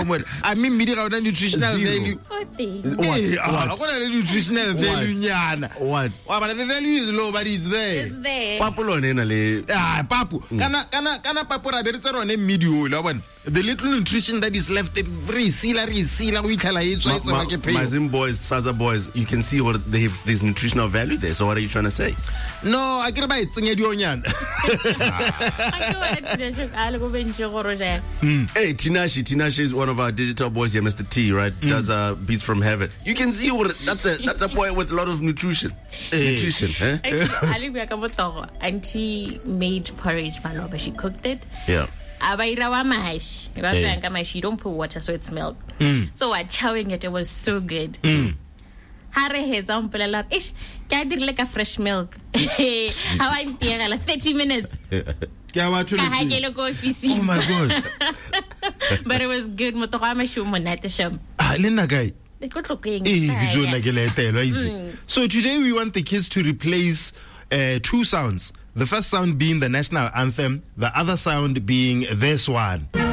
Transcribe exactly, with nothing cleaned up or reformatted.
mo I mean media ga nutritional value What? Eh, ah, go na le nutritional value nyana What? wa but the value is low but it's there It's there. Papulo nena le. ah papu kana kana kana papu ra beretsa rone medio la bona the little nutrition that is left very sila re sila go itlhala e tswa e tswa ke pay Mazim boys, Saza boys, you can see what they have. There's nutritional value there. So what are you trying to say? no a kere ba itsenya dionyana Hey, Tinashi, Tinashi is one of our digital boys here, Mister T, right? Does uh, beats from heaven. You can see what that's a that's a boy with a lot of nutrition. Nutrition, eh? Auntie made porridge, maloba. She cooked it. Yeah. Abaira wa mash. Hey. Mash. You don't put water, so it's milk. Mm. So we're chowing it. It was so good. Mm. Hare heads on pula ish. Can I like a fresh milk? How I'm there like thirty minutes. ke a batho I le get go fisi. oh my god But it was good. Motogama shumo natasham. ah le nna guy They got looking. eh ke tsona ke le etelo itse so today we want the kids to replace uh, two sounds, the first sound being the national anthem, the other sound being this one.